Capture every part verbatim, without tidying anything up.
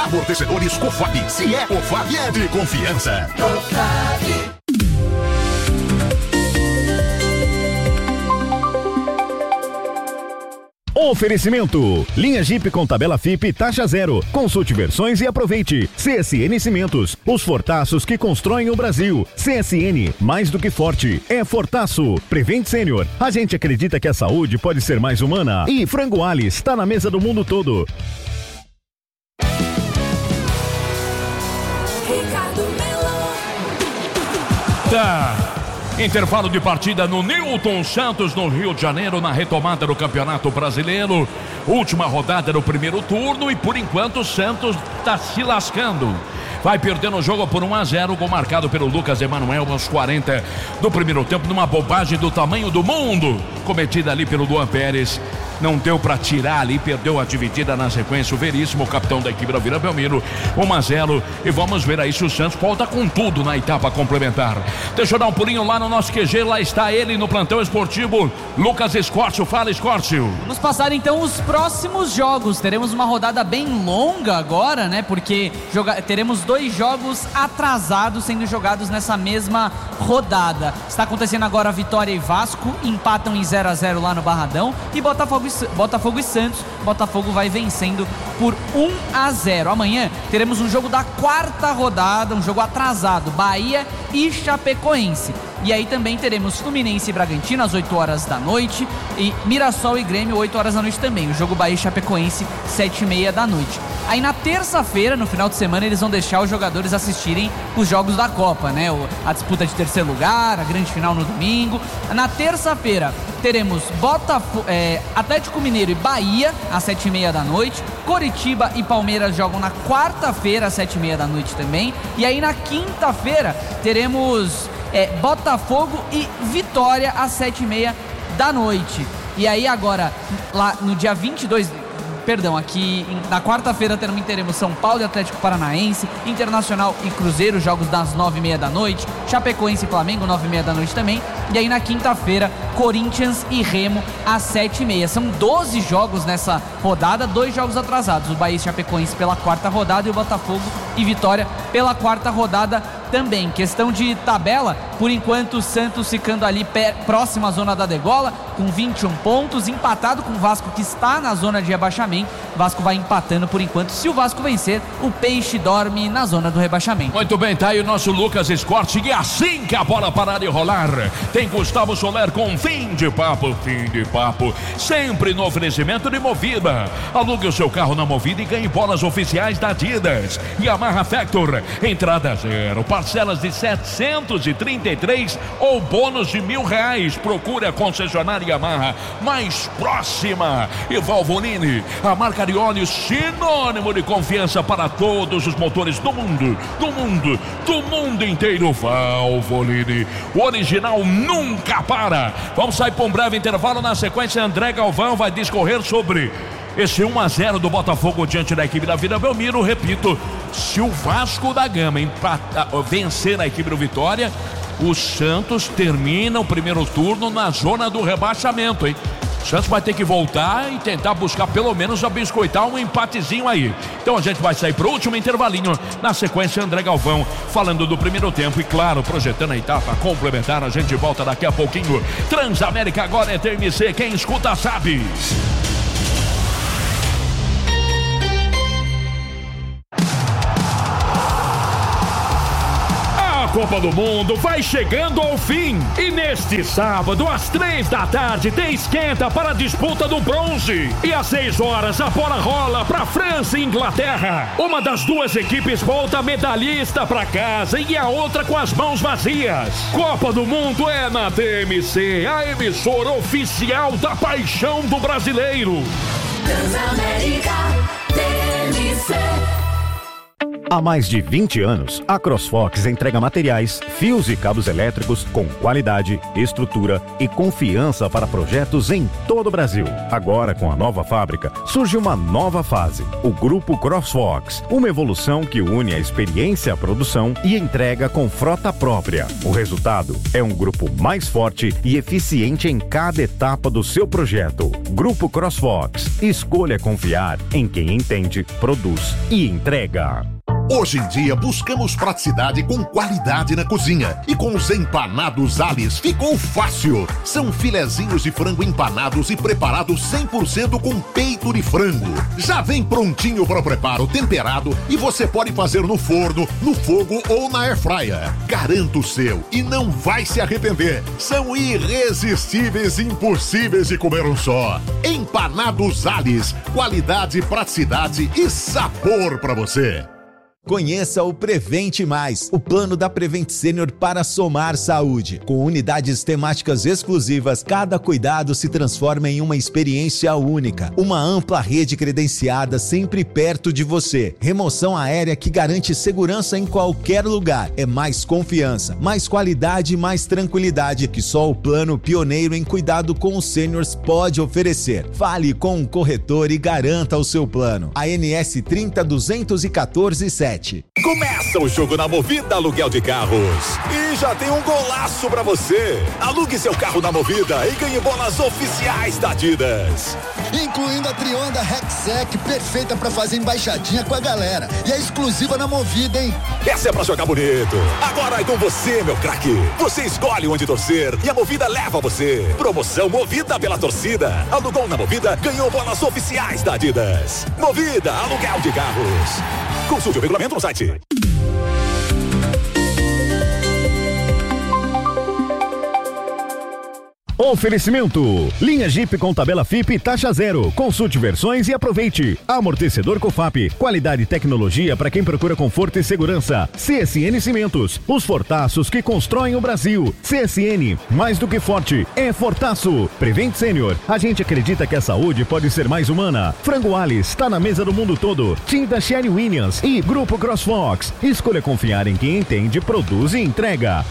Amortecedores Cofap. Se é Cofap, é de confiança. Cofap. Oferecimento. Linha Jeep com tabela F I P taxa zero. Consulte versões e aproveite. C S N Cimentos. Os fortaços que constroem o Brasil. C S N, mais do que forte, é fortaço. Prevent Sênior. A gente acredita que a saúde pode ser mais humana. E Frango Alice está na mesa do mundo todo. Tá. Intervalo de partida no Newton Santos, no Rio de Janeiro, na retomada do Campeonato Brasileiro. Última rodada do primeiro turno e, por enquanto, o Santos está se lascando. Vai perdendo o jogo por um a zero, gol marcado pelo Lucas Emanuel aos quarenta do primeiro tempo, numa bobagem do tamanho do mundo, cometida ali pelo Luan Pérez. Não deu para tirar ali, perdeu a dividida na sequência. O Veríssimo, o capitão da equipe da Vila Belmiro, um a zero. E vamos ver aí se o Santos volta com tudo na etapa complementar. Deixa eu dar um pulinho lá no nosso Q G. Lá está ele no plantão esportivo, Lucas Escórcio. Fala, Escórcio. Vamos passar então os próximos jogos. Teremos uma rodada bem longa agora, né? Porque joga... teremos dois jogos atrasados sendo jogados nessa mesma rodada. Está acontecendo agora Vitória e Vasco, empatam em zero a zero lá no Barradão. E Botafogo e Botafogo e Santos, Botafogo vai vencendo por um a zero. Amanhã teremos um jogo da quarta rodada, um jogo atrasado, Bahia e Chapecoense. E aí também teremos Fluminense e Bragantino às oito horas da noite e Mirassol e Grêmio oito horas da noite também. O jogo Bahia e Chapecoense sete e meia da noite. Aí na terça-feira, no final de semana, eles vão deixar os jogadores assistirem os jogos da Copa, né? A disputa de terceiro lugar, a grande final no domingo. Na terça-feira teremos Botafogo, é, Atlético Mineiro e Bahia às sete e meia da noite. Coritiba e Palmeiras jogam na quarta-feira às sete e meia da noite também. E aí na quinta-feira teremos é, Botafogo e Vitória às sete e meia da noite. E aí agora, lá no dia vinte e dois... Perdão, aqui na quarta-feira também teremos São Paulo e Atlético Paranaense, Internacional e Cruzeiro, jogos das nove e meia da noite, Chapecoense e Flamengo, nove e meia da noite também. E aí na quinta-feira, Corinthians e Remo às sete e meia. São doze jogos nessa rodada, dois jogos atrasados. O Bahia e Chapecoense pela quarta rodada e o Botafogo e Vitória pela quarta rodada também. Questão de tabela, por enquanto o Santos ficando ali pé, próximo à zona da degola, com vinte e um pontos, empatado com o Vasco que está na zona de rebaixamento. O Vasco vai empatando por enquanto. Se o Vasco vencer, o Peixe dorme na zona do rebaixamento. Muito bem, tá aí o nosso Lucas Escorte. E assim que a bola parar de rolar, tem Gustavo Soler com fim de papo, fim de papo. Sempre no oferecimento de Movida. Alugue o seu carro na Movida e ganhe bolas oficiais da Adidas. Yamaha Factor, entrada zero, parcelas de setecentos e trinta e três ou bônus de mil reais. Procure a concessionária Yamaha mais próxima. E Valvoline, a marca de óleo sinônimo de confiança para todos os motores do mundo, do mundo, do mundo inteiro. Valvoline, o original nunca para. Vamos sair para um breve intervalo. Na sequência, André Galvão vai discorrer sobre esse um a zero do Botafogo diante da equipe da Vila Belmiro. Repito, se o Vasco da Gama empata, vencer a equipe do Vitória, o Santos termina o primeiro turno na zona do rebaixamento, hein? O Santos vai ter que voltar e tentar buscar pelo menos a biscoitar um empatezinho aí. Então a gente vai sair pro último intervalinho. Na sequência, André Galvão falando do primeiro tempo e, claro, projetando a etapa complementar. A gente volta daqui a pouquinho. Transamérica agora é T M C, quem escuta sabe. A Copa do Mundo vai chegando ao fim e neste sábado às três da tarde tem esquenta para a disputa do bronze e às seis horas a bola rola para França e Inglaterra. Uma das duas equipes volta medalhista para casa e a outra com as mãos vazias. Copa do Mundo é na T M C, a emissora oficial da paixão do brasileiro. Transamérica T M C. Há mais de vinte anos, a CrossFox entrega materiais, fios e cabos elétricos com qualidade, estrutura e confiança para projetos em todo o Brasil. Agora, com a nova fábrica, surge uma nova fase, o Grupo CrossFox, uma evolução que une a experiência à produção e entrega com frota própria. O resultado é um grupo mais forte e eficiente em cada etapa do seu projeto. Grupo CrossFox. Escolha confiar em quem entende, produz e entrega. Hoje em dia buscamos praticidade com qualidade na cozinha. E com os empanados Alice ficou fácil. São filezinhos de frango empanados e preparados cem por cento com peito de frango. Já vem prontinho para o preparo, temperado, e você pode fazer no forno, no fogo ou na airfryer. Garanta o seu e não vai se arrepender. São irresistíveis e impossíveis de comer um só. Empanados Alice, qualidade, praticidade e sabor para você. Conheça o Prevente Mais, o plano da Prevent Senior para somar saúde. Com unidades temáticas exclusivas, cada cuidado se transforma em uma experiência única. Uma ampla rede credenciada sempre perto de você. Remoção aérea que garante segurança em qualquer lugar. É mais confiança, mais qualidade e mais tranquilidade que só o plano pioneiro em cuidado com os sêniors pode oferecer. Fale com um corretor e garanta o seu plano. A N S trinta duzentos e quatorze sete. Começa o jogo na Movida Aluguel de Carros. E já tem um golaço pra você. Alugue seu carro na Movida e ganhe bolas oficiais da Adidas. Incluindo a Trionda Rexec, perfeita pra fazer embaixadinha com a galera. E é exclusiva na Movida, hein? Essa é pra jogar bonito. Agora é com você, meu craque. Você escolhe onde torcer e a Movida leva você. Promoção Movida pela torcida. Alugou na Movida, ganhou bolas oficiais da Adidas. Movida Aluguel de Carros. Consulte o regulamento no site. Oferecimento: linha Jeep com tabela F I P e taxa zero. Consulte versões e aproveite. Amortecedor Cofap, qualidade e tecnologia para quem procura conforto e segurança. C S N Cimentos, os fortaços que constroem o Brasil. C S N, mais do que forte, é fortaço. Prevent Senior, a gente acredita que a saúde pode ser mais humana. Frango Alice, está na mesa do mundo todo. Tinta Sherry Williams e Grupo CrossFox. Escolha confiar em quem entende, produz e entrega.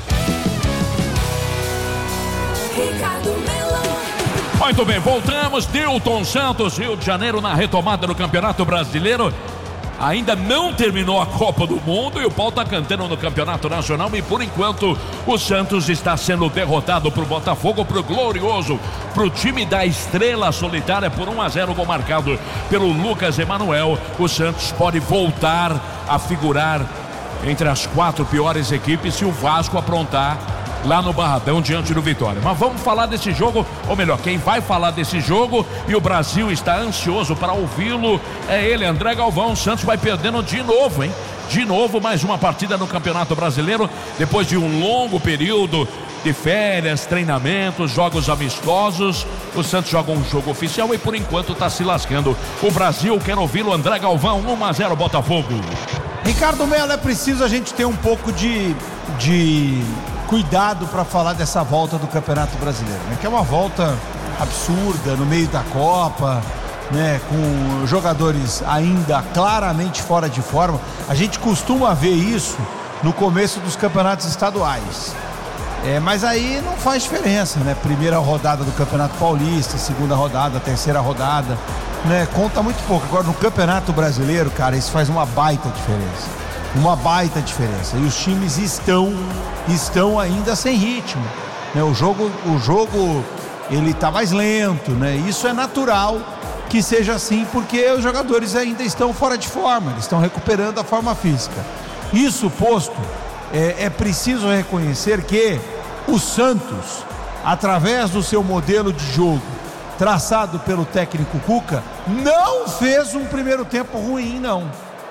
Muito bem, voltamos. Nilton Santos, Rio de Janeiro, na retomada do Campeonato Brasileiro. Ainda não terminou a Copa do Mundo e o pau está cantando no Campeonato Nacional. E por enquanto o Santos está sendo derrotado pro Botafogo, pro glorioso, pro time da estrela solitária, por um a zero, gol marcado pelo Lucas Emanuel. O Santos pode voltar a figurar entre as quatro piores equipes se o Vasco aprontar lá no Barradão diante do Vitória. Mas vamos falar desse jogo, ou melhor, quem vai falar desse jogo, e o Brasil está ansioso para ouvi-lo, é ele, André Galvão. O Santos vai perdendo de novo, hein? De novo, mais uma partida no Campeonato Brasileiro, depois de um longo período de férias, treinamentos, jogos amistosos. O Santos joga um jogo oficial e por enquanto está se lascando. O Brasil quer ouvi-lo, André Galvão. Um a zero Botafogo. Ricardo Mello, é preciso a gente ter um pouco de... de... cuidado para falar dessa volta do Campeonato Brasileiro, né? Que é uma volta absurda no meio da Copa, né? Com jogadores ainda claramente fora de forma. A gente costuma ver isso no começo dos campeonatos estaduais, é, mas aí não faz diferença, né? Primeira rodada do Campeonato Paulista, segunda rodada, terceira rodada, né? Conta muito pouco. Agora no Campeonato Brasileiro, cara, isso faz uma baita diferença. Uma baita diferença. E os times estão estão ainda sem ritmo, né? O jogo, o jogo ele tá mais lento, né? Isso é natural que seja assim, porque os jogadores ainda estão fora de forma, eles estão recuperando a forma física. Isso posto, é, é preciso reconhecer que o Santos, através do seu modelo de jogo traçado pelo técnico Cuca, não fez um primeiro tempo ruim, não.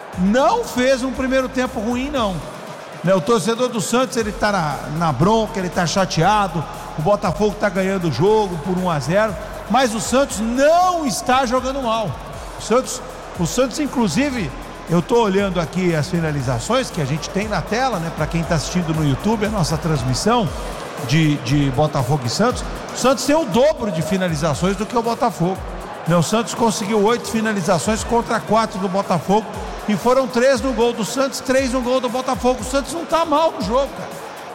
Não fez um primeiro tempo ruim, não. Né, o torcedor do Santos, ele tá na, na bronca, ele tá chateado. O Botafogo tá ganhando o jogo por um a zero, mas o Santos não está jogando mal. O Santos, o Santos inclusive, eu tô olhando aqui as finalizações que a gente tem na tela, né, para quem tá assistindo no YouTube, a nossa transmissão de, de Botafogo e Santos. O Santos tem o dobro de finalizações do que o Botafogo. Né, o Santos conseguiu oito finalizações contra quatro do Botafogo. E foram três no gol do Santos, três no gol do Botafogo. O Santos não tá mal no jogo, cara.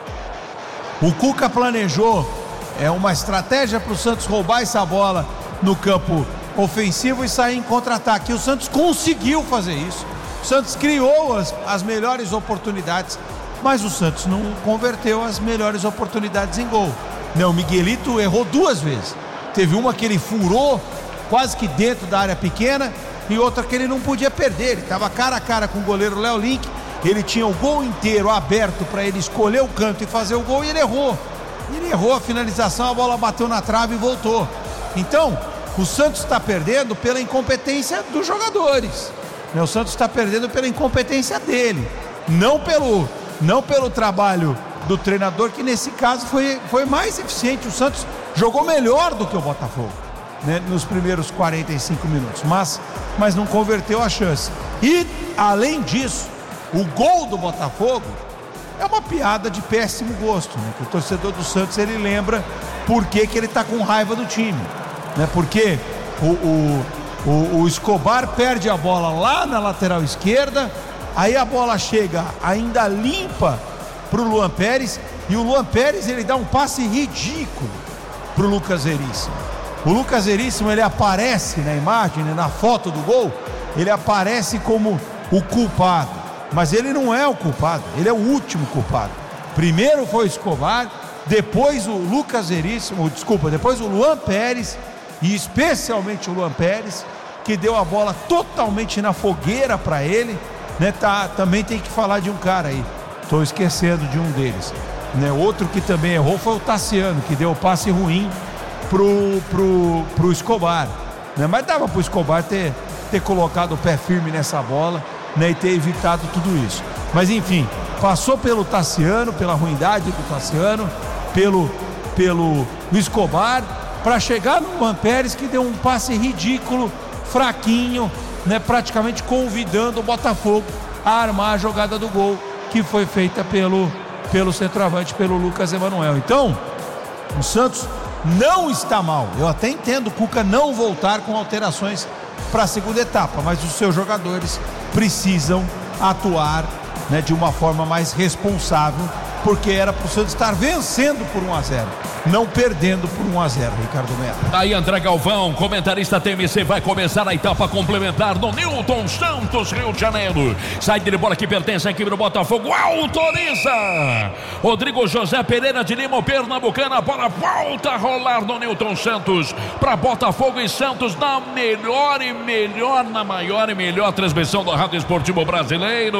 O Cuca planejou é, uma estratégia para o Santos roubar essa bola no campo ofensivo e sair em contra-ataque. E o Santos conseguiu fazer isso. O Santos criou as, as melhores oportunidades, mas o Santos não converteu as melhores oportunidades em gol. Não, o Miguelito errou duas vezes. Teve uma que ele furou quase que dentro da área pequena e outra que ele não podia perder. Ele estava cara a cara com o goleiro Léo Link. Ele tinha o gol inteiro aberto para ele escolher o canto e fazer o gol e ele errou. Ele errou a finalização, a bola bateu na trave e voltou. Então, o Santos está perdendo pela incompetência dos jogadores. O Santos está perdendo pela incompetência dele, não pelo, não pelo trabalho do treinador, que nesse caso foi, foi mais eficiente. O Santos jogou melhor do que o Botafogo, né, nos primeiros quarenta e cinco minutos, mas, mas não converteu a chance. E, além disso, o gol do Botafogo é uma piada de péssimo gosto, né, que o torcedor do Santos, ele lembra por que, que ele está com raiva do time, né, porque o... o O, o Escobar perde a bola lá na lateral esquerda, aí a bola chega ainda limpa para o Luan Pérez, e o Luan Pérez ele dá um passe ridículo para o Lucas Veríssimo. O Lucas Veríssimo ele aparece na imagem, né, na foto do gol, ele aparece como o culpado, mas ele não é o culpado, ele é o último culpado. Primeiro foi o Escobar, depois o Lucas Veríssimo, desculpa, depois o Luan Pérez, e especialmente o Luan Pérez, que deu a bola totalmente na fogueira para ele, né? Tá, também tem que falar de um cara aí, estou esquecendo de um deles, né? Outro que também errou foi o Tassiano, que deu o passe ruim pro, pro, pro Escobar, né? Mas dava pro Escobar ter, ter colocado o pé firme nessa bola, né? E ter evitado tudo isso. Mas enfim, passou pelo Tassiano, pela ruindade do Tassiano, pelo, pelo Escobar, para chegar no Luan Pérez, que deu um passe ridículo, fraquinho, né, praticamente convidando o Botafogo a armar a jogada do gol, que foi feita pelo, pelo centroavante, pelo Lucas Emanuel. Então, o Santos não está mal. Eu até entendo o Cuca não voltar com alterações para a segunda etapa, mas os seus jogadores precisam atuar, né, de uma forma mais responsável, porque era para o Santos estar vencendo por um a zero, não perdendo por um a zero, Ricardo Melo. Aí André Galvão, comentarista T M C, vai começar a etapa complementar no Newton Santos, Rio de Janeiro. Saída de bola que pertence à equipe do Botafogo, autoriza Rodrigo José Pereira de Lima, Pernambucana. A bola volta a rolar no Newton Santos para Botafogo e Santos, na melhor e melhor, na maior e melhor transmissão do Rádio Esportivo Brasileiro.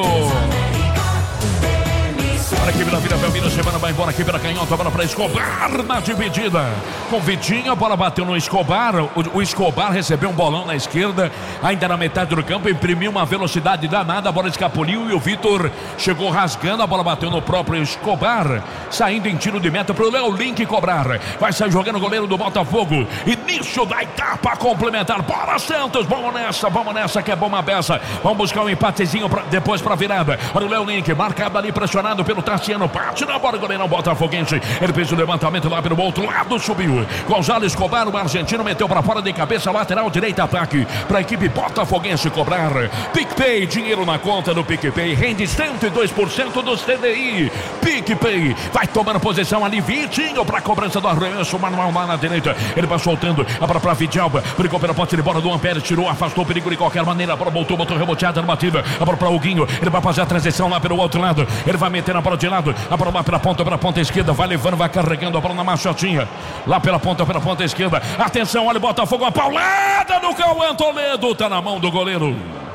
Para aqui pela Vila Belmiro, semana vai embora aqui pela canhota, a bola para Escobar na dividida. Com Vitinho, a bola bateu no Escobar. O, o Escobar recebeu um bolão na esquerda, ainda na metade do campo, imprimiu uma velocidade danada, a bola escapuliu e o Vitor chegou rasgando, a bola bateu no próprio Escobar, saindo em tiro de meta para o Léo Link cobrar. Vai sair jogando o goleiro do Botafogo. Início da etapa complementar. Bora Santos, vamos nessa, vamos nessa que é bom uma beça. Vamos buscar um empatezinho pra, depois para virada. Olha o Léo Link, marcado ali, pressionado pelo Tassiano, parte na bola, goleirão botafoguense. Ele fez o levantamento lá pelo outro lado, subiu. Gonzalo Escobar, o argentino, meteu para fora de cabeça, lateral direita, ataque para a equipe botafoguense cobrar. PicPay, dinheiro na conta do PicPay, rende cento e dois por cento do C D I. PicPay vai tomando posição ali, Vitinho para a cobrança do arremesso manual lá na direita. Ele vai soltando a bola para Vidalba, brigou pela posse de bola do Ampere, tirou, afastou o perigo de qualquer maneira. A bola voltou, botou reboteada no batida. A bola para o Huguinho, ele vai fazer a transição lá pelo outro lado. Ele vai meter na bola de lado, a bola lá pela ponta, pela ponta esquerda, vai levando, vai carregando a bola na machotinha, lá pela ponta, pela ponta esquerda. Atenção, olha o Botafogo, a paulada do Cauã Toledo, tá na mão do goleiro.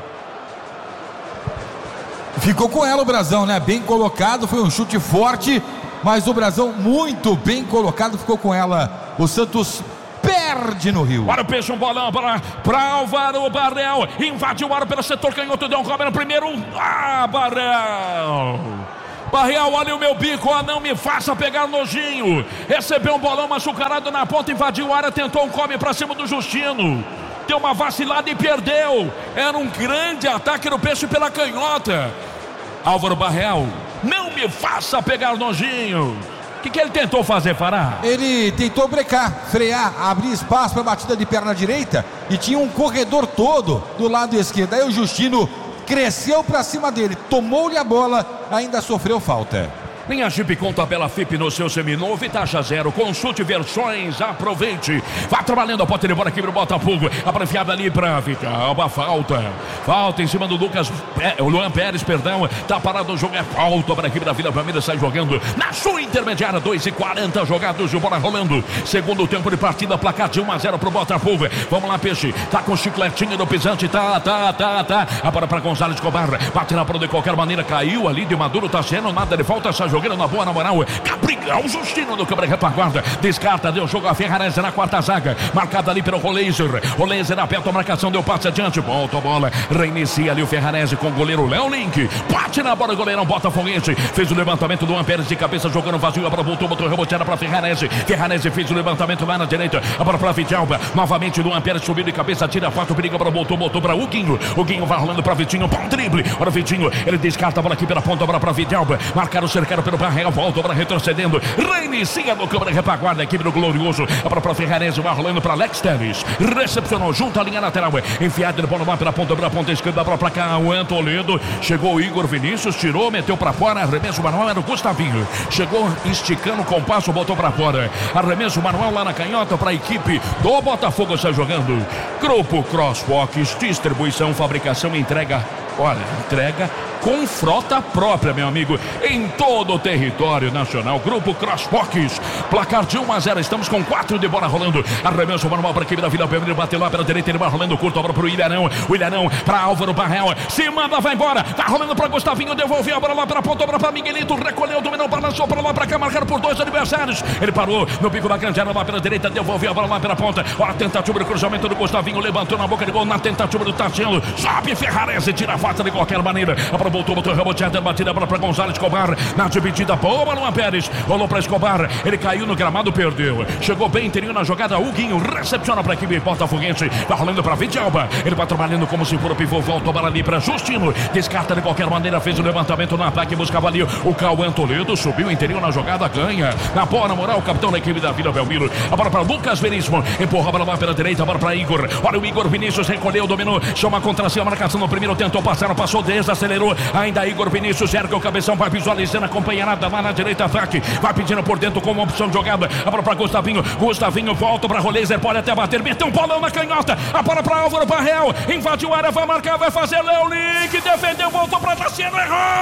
Ficou com ela o Brazão, né? Bem colocado, foi um chute forte, mas o Brazão muito bem colocado, ficou com ela. O Santos perde no Rio. Para o peixe, um bolão para, para Álvaro Barrel, invadiu o ar pelo setor canhoto, deu um cobre no primeiro. Ah, Barrel! Barreal, olha o meu bico, ó, não me faça pegar nojinho. Recebeu um bolão machucarado na ponta, invadiu a área, tentou um come pra cima do Justino. Deu uma vacilada e perdeu. Era um grande ataque no peixe pela canhota. Álvaro Barreal, não me faça pegar nojinho. O que, que ele tentou fazer, Fará? Ele tentou brecar, frear, abrir espaço para batida de perna direita e tinha um corredor todo do lado esquerdo. Aí o Justino cresceu pra cima dele, tomou-lhe a bola, ainda sofreu falta. Linha Jeep com tabela F I P no seu seminovo e taxa zero. Consulte versões, aproveite. Vá trabalhando a pote de bola aqui pro Botafogo. A enfiada ali pra Vitalba, falta. Falta em cima do Lucas, é, o Luan Pérez, perdão. Tá parado o jogo, é falta para a equipe da Vila Belmiro. Sai jogando na sua intermediária. dois e quarenta jogados e bola rolando. Segundo tempo de partida, placar de um a zero pro Botafogo. Vamos lá, Peixe. Tá com chicletinho no pisante. Tá, tá, tá, tá. A bola pra Gonzalo Escobar. Bate na bola de qualquer maneira. Caiu ali de Maduro. Tá sendo nada de falta. Sai jogando na boa, na moral. Cabrigão, Justino do câmera retaguarda. Descarta, deu jogo a Ferrarese na quarta zaga. Marcada ali pelo Roleiser. Roleiser aperta a marcação, deu passe adiante. Volta a bola. Reinicia ali o Ferrarese com o goleiro Léo Link. Bate na bola, o goleirão Botafoguense. Fez o levantamento do Ampérez de cabeça, jogando vazio. A bola voltou, botou reboteada para Ferrarese. Ferrarese fez o levantamento lá na direita. A bola para Vitalba. Novamente do Ampérez subiu de cabeça, tira a fato, perigo. A bola voltou, botou para o Guinho. O Guinho vai rolando para Vitinho. Bom drible. Olha o Vitinho. Ele descarta a bola aqui pela ponta. A bola para Vitalba. Marcaram, cercaram pelo Barreal. Volta a bola retrocedendo. Reinicia no câmera retaguarda. A equipe do Glorioso. A bola para Ferrarese. Vai rolando para Alex Telles. Recepcionou junto à linha lateral. Enfiada de bola lá pela ponta, pela ponta esquerda. A bola para cá. O Antoledo. Chegou o Igor Vinícius. Tirou, meteu para fora. Arremesso manual era o Gustavinho. Chegou esticando o compasso. Botou para fora. Arremesso manual lá na canhota para a equipe do Botafogo. Está jogando. Grupo Crosswalks. Distribuição, fabricação e entrega. Olha, entrega com frota própria, meu amigo, em todo o território nacional. Grupo Crosswalks, placar de um a zero. Estamos com quatro de bola rolando. Arremesso manual para a equipe da Vila Belmiro. Bateu lá pela direita, ele vai rolando curto. A bola para o Ilharão. O Ilharão para Álvaro Barreal. Se manda, vai embora. Tá rolando para Gustavinho. Devolveu a bola lá para a ponta, para Miguelito. Recolheu, dominou, balançou para lá, para cá, marcado por dois adversários. Ele parou no bico da grande área lá pela direita. Devolveu a bola lá pela ponta. Olha a tentativa do cruzamento do Gustavinho. Levantou na boca de gol na tentativa do Tassiano. Sobe Ferrarese, tira a faca de qualquer maneira. A bola voltou, botou reboteada, batida, a bola para Gonzalo Escobar. Na dividida, boa, Luan Pérez. Rolou para Escobar. Ele caiu no gramado, perdeu. Chegou bem inteirinho na jogada. Huguinho recepciona para a equipe Botafoguense. Vai rolando para Vitalba. Ele vai trabalhando como se for o pivô. Volta a bola ali para Justino. Descarta de qualquer maneira. Fez o levantamento no ataque. Buscava ali o Cauã Toledo. Subiu inteirinho na jogada. Ganha. Na bola, na moral, o capitão da equipe da Vila Belmiro. A bola para Lucas Veríssimo. Empurra a bola lá pela direita. A bola para Igor. Olha o Igor Vinícius. Recolheu, dominou. Chama contra si a marcação no primeiro. Tentou passar, passou, desacelerou. Ainda Igor Vinícius. Erga o cabeção. Vai visualizando a companheirada lá na direita. Ataque. Vai pedindo por dentro como opção de jogada. A bola para Gustavinho. Gustavinho volta para Roleiser. Pode até bater. Meteu um bolão na canhota. A bola para Álvaro Barreal. Invadiu a área. Vai marcar. Vai fazer Léo Link. Defendeu. Voltou para Tassiano.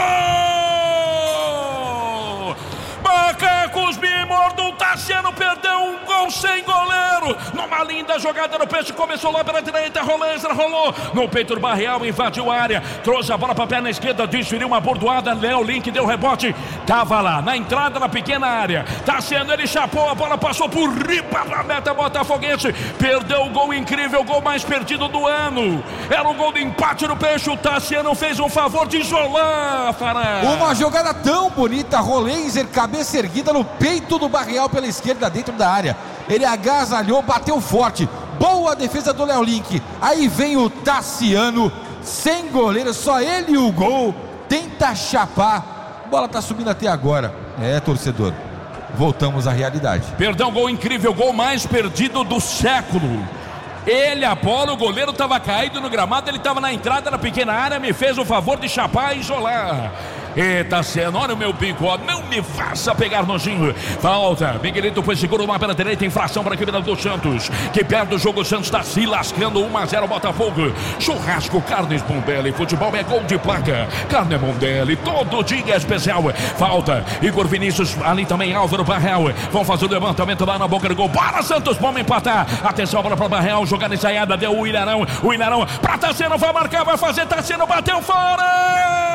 Errou! Macacos me mordam. Tassiano perdeu um gol sem goleiro. Numa linda jogada no Peixe. Começou lá pela direita. Roleiser rolou no peito do Barreal. Invadiu a área. Trouxe a bola para a perna esquerda. Desferiu uma bordoada. Léo Link deu rebote. Tava lá na entrada na pequena área. Tassiano, ele chapou. A bola passou por riba na meta botafoguense. Perdeu o gol incrível. O gol mais perdido do ano. Era um gol de empate no Peixe. O Tassiano fez um favor de isolar, Fará. Uma jogada tão bonita. Roleiser, cabeça erguida no peito do Barreal pela esquerda dentro da área. Ele agasalhou, bateu forte. Boa defesa do Léo Link. Aí vem o Tassiano, sem goleiro, só ele e o gol. Tenta chapar. A bola tá subindo até agora. É, torcedor, voltamos à realidade. Perdão, um gol incrível, gol mais perdido do século. Ele, a bola, o goleiro estava caído no gramado. Ele estava na entrada da pequena área. Me fez o favor de chapar e isolar. Eita, Senhor, olha o meu bigode, não me faça pegar nojinho. Falta, Miguelito foi seguro lá pela direita. Infração para a equipe do Santos, que perde o jogo. O Santos está se lascando. um a zero Botafogo. Churrasco Carnes Mondelli. Futebol é gol de placa. Carne Mondelli, todo dia é especial. Falta, Igor Vinícius, ali também Álvaro Barreal. Vão fazer o levantamento lá na boca do gol. Para Santos, vamos empatar. Atenção, bola para Barreal, jogada ensaiada. Deu o Ilharão, o Ilharão para Tassiano, vai marcar, vai fazer. Tassiano bateu fora.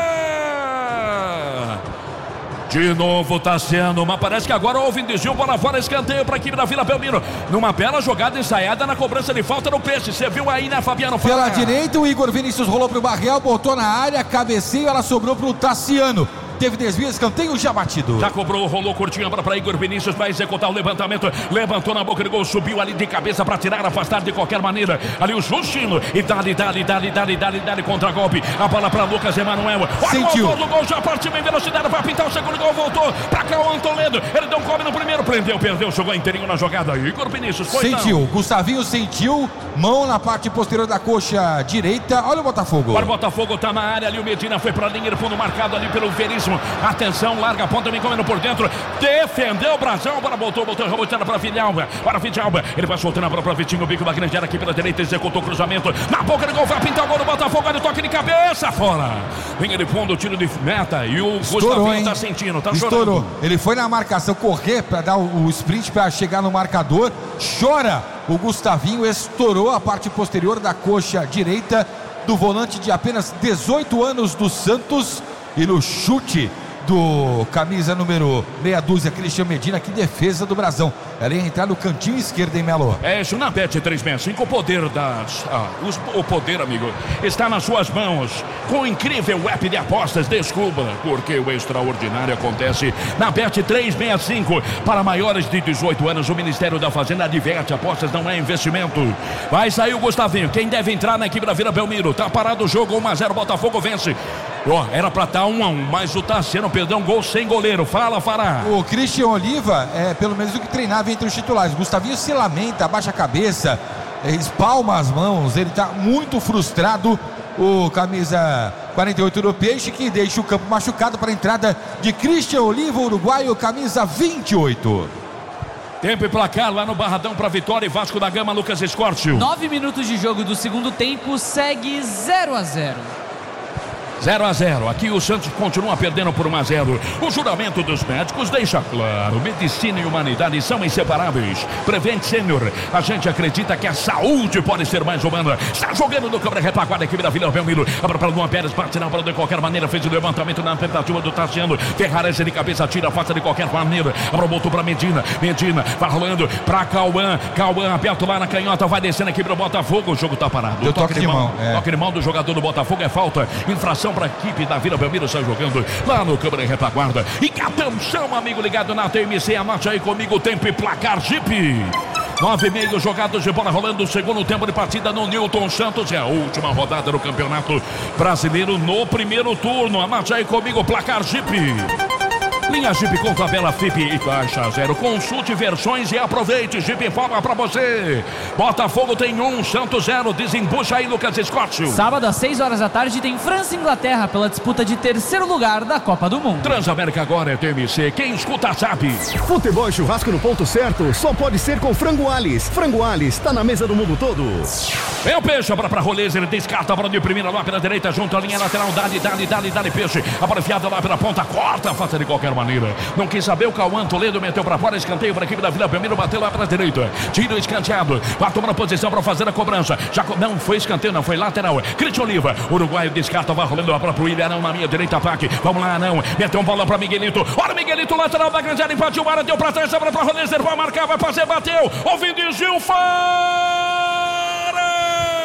De novo Tassiano, mas parece que agora houve um desvio, bola fora, escanteio para a equipe da Vila Belmiro. Numa bela jogada ensaiada na cobrança de falta no Peixe. Você viu aí, né, Fabiano? Pela direita, o Igor Vinícius rolou pro Barreal, botou na área, cabeceio, ela sobrou pro Tassiano. teve desvio, escanteio já batido. Já cobrou, rolou curtinho para para Igor Vinícius, vai executar o levantamento, levantou na boca do gol, subiu ali de cabeça para tirar, afastar de qualquer maneira. Ali o Justino e dali, dali, dali, dali, dali, dali contra golpe. A bola para Lucas Emanuel. Sentiu. O autor do gol já partiu em velocidade para pintar o segundo gol, voltou para Cauã Toledo. Ele deu um come no primeiro, prendeu, perdeu, jogou inteirinho na jogada. Igor Vinícius foi. Sentiu, não. Gustavinho sentiu, mão na parte posterior da coxa direita. Olha o Botafogo. Olha o Botafogo, tá na área ali, o Medina foi para a linha de fundo, marcado ali pelo Veríssimo. Atenção, larga a ponta, vem comendo por dentro. Defendeu o Brasão, bola voltou, voltou, revoltando para Vilhalba. Para Vilhalba, ele vai soltando a bola para Vitinho, o bico da grande área aqui pela direita, executou o cruzamento. Na boca do gol, vai pintar o gol do Botafogo, olha o toque de cabeça, fora. Linha de fundo, tiro de meta e o Gustavinho tá sentindo, tá Estourou. chorando. Ele foi na marcação correr para dar o, o sprint para chegar no marcador. Chora. O Gustavinho estourou a parte posterior da coxa direita do volante de apenas dezoito anos do Santos. E no chute do camisa número meia dúzia, Cristian Medina, que defesa do Brasão. Ela ia entrar no cantinho esquerdo, hein, Melo? É isso, na Bet trezentos e sessenta e cinco, o poder das... Ah, os, o poder, amigo, está nas suas mãos. Com o incrível app de apostas, descubra porque o extraordinário acontece na Bet trezentos e sessenta e cinco. Para maiores de dezoito anos, o Ministério da Fazenda adverte, apostas não é investimento. Vai sair o Gustavinho, quem deve entrar na equipe da Vila Belmiro. Tá parado o jogo, um a zero, Botafogo vence. Ó, oh, era pra estar um a um, mas o Tassiano perdeu um gol sem goleiro. Fala, Fará. O Christian Oliva é pelo menos o que treinava entre os titulares. Gustavinho se lamenta, abaixa a cabeça, espalma as mãos, ele tá muito frustrado. O camisa quarenta e oito do Peixe, que deixa o campo machucado para a entrada de Christian Oliva, uruguaio, camisa vinte e oito. Tempo e placar lá no Barradão para Vitória e Vasco da Gama, Lucas Escortio. Nove minutos de jogo do segundo tempo, segue zero a zero. zero a zero, aqui o Santos continua perdendo por um a zero. O juramento dos médicos deixa claro: medicina e humanidade são inseparáveis. Prevent Senior, a gente acredita que a saúde pode ser mais humana. Está jogando no câmera retaguarda, a equipe da Vila Belmiro. Abra para o Luan Pérez, bate na bola de qualquer maneira, fez o levantamento na tentativa do Tassiano. Ferrarese de cabeça, tira, faça de qualquer maneira. Abra, voltou para Medina, Medina vai rolando para Cauã, Cauã aberto lá na canhota, vai descendo a equipe do Botafogo. O jogo tá parado. Deu toque, toque de mão, mão. É. Toque de mão do jogador do Botafogo é falta, infração para a equipe da Vila Belmiro, está jogando lá no câmera em retaguarda. E atenção, amigo ligado na T M C, anote aí comigo o tempo e placar Jeep. Nove e meio jogados de bola rolando, o segundo tempo de partida no Newton Santos. É a última rodada do Campeonato Brasileiro no primeiro turno. Anote aí comigo o placar Jeep. Linha Jeep com tabela F I P e taxa zero. Consulte versões e aproveite. Jeep informa pra você. Botafogo tem um, Santos zero. Desembucha aí, Lucas Escócio. Sábado às seis horas da tarde tem França e Inglaterra pela disputa de terceiro lugar da Copa do Mundo. Transamérica agora é T M C. Quem escuta sabe. Futebol e churrasco no ponto certo só pode ser com Frango Alis. Frango Alis tá na mesa do mundo todo. É o Peixe, a bola pra Roleza. Ele descarta a bola de primeira lá pela direita, junto à linha lateral. Dali, dali, dali, dali, Peixe. A bola enfiada lá pela ponta, corta, faça de qualquer maneira. Não quis saber, o Cauã Toledo meteu pra fora, escanteio para a equipe da Vila Belmiro, bateu lá pra direita. Tiro escanteado, vai tomando posição pra fazer a cobrança. Já não foi escanteio, não foi lateral. Cristian Oliva, uruguaio descarta, vai rolando a bola pro Ilharão na minha direita, ataque. Vamos lá, não. Meteu uma bola pra Miguelito. Olha o Miguelito, lateral da grande área, invadiu o área, deu pra trás, sobra pra Roleza, vai marcar, vai fazer, bateu. O Vinicius fora!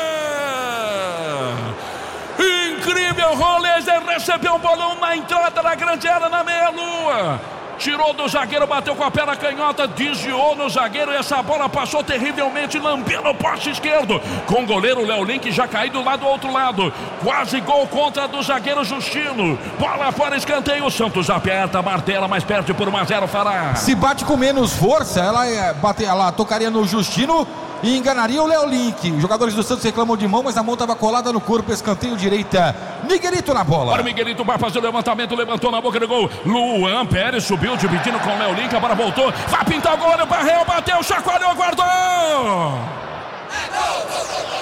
Incrível, Roleza recebeu o bolão na entrada da grande área na meia-lua. Tirou do zagueiro, bateu com a perna canhota, desviou no zagueiro e essa bola passou terrivelmente, lambendo o poste esquerdo. Com o goleiro Léo Link já caído lá do outro lado. Quase gol contra do zagueiro Justino. Bola fora, escanteio. O Santos aperta, martela, mas perde por um a zero, Fará. Se bate com menos força, ela, é, bate, ela tocaria no Justino e enganaria o Léo Link. Os jogadores do Santos reclamam de mão, mas a mão estava colada no corpo. Escanteio direita, Miguelito na bola. Olha o Miguelito, vai fazer o levantamento, levantou na boca do gol. Luan Pérez subiu dividindo com o Léo Link, agora voltou, vai pintar o gol, o Barreal bateu, chacoalhou, guardou. É gol, gol, gol, gol.